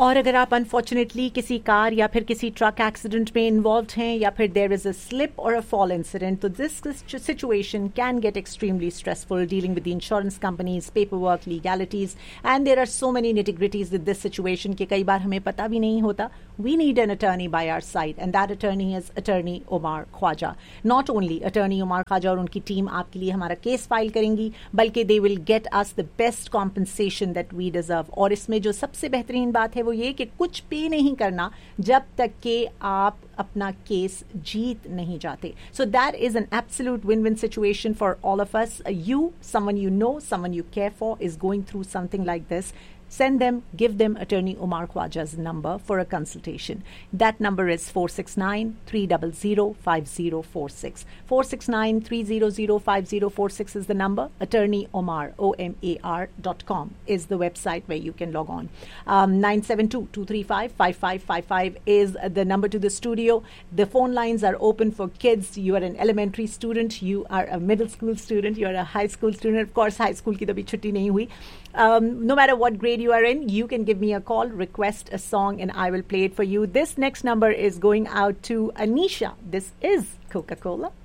और अगर आप अनफॉर्चुनेटली किसी कार या फिर किसी ट्रक एक्सीडेंट में इन्वॉल्व हैं या फिर देयर इज अ स्लिप और अ फॉल इंसिडेंट, तो this situation can get extremely stressful dealing with the insurance companies, paper work, legalities, and there are so many nitty-gritties with this situation कि कई बार हमें पता भी नहीं होता. We need an attorney by our side, and that attorney is Attorney Omar Khwaja. Not only Attorney Omar Khwaja और उनकी team आपके लिए हमारा केस फाइल करेंगी, बल्कि they will get us the best compensation that we deserve. और इसमें जो सबसे बेहतरीन बात है वो ये कि कुछ पे नहीं करना जब तक कि आप अपना केस जीत नहीं जाते. So that is an absolute win-win situation for all of us. You, someone you know, someone you care for is going through something like this. Send them, give them Attorney Omar Khwaja's number for a consultation. That number is 469-300-5046. 469-300-5046 is the number. Attorney Omar, OMAR.com is the website where you can log on. 972-235-5555 is the number to the studio. The phone lines are open for kids. You are an elementary student, you are a middle school student, you are a high school student. Of course, high school की तो अभी छुट्टी नहीं हुई. No matter what grade you are in, you can give me a call, request a song, and I will play it for you. This next number is going out to Anisha. This is Coca-Cola.